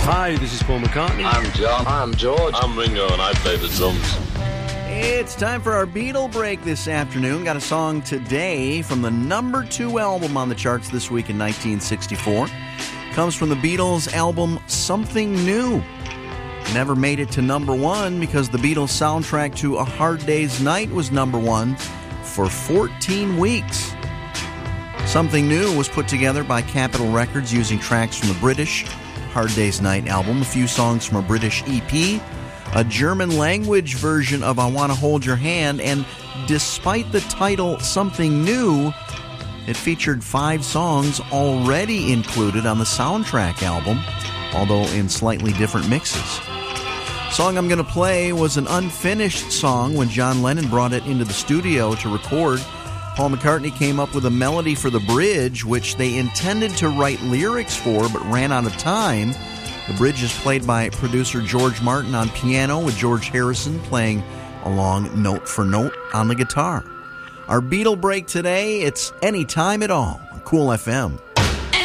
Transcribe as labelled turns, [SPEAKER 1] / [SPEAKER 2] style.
[SPEAKER 1] Hi, this is Paul McCartney.
[SPEAKER 2] I'm John.
[SPEAKER 3] I'm George.
[SPEAKER 4] I'm Ringo, and I play the drums.
[SPEAKER 5] It's time for our Beatle break this afternoon. Got a song today from the number 2 album on the charts this week in 1964. Comes from the Beatles' album Something New. Never made it to number 1 because the Beatles' soundtrack to A Hard Day's Night was number 1 for 14 weeks. Something New was put together by Capitol Records using tracks from the British Hard Day's Night album, a few songs from a British EP, a German-language version of I Want to Hold Your Hand, and despite the title Something New, it featured 5 songs already included on the soundtrack album, although in slightly different mixes. The song I'm going to play was an unfinished song when John Lennon brought it into the studio to record. Paul McCartney came up with a melody for the bridge, which they intended to write lyrics for, but ran out of time. The bridge is played by producer George Martin on piano, with George Harrison playing along note for note on the guitar. Our Beatle break today, it's Anytime at All on Cool FM.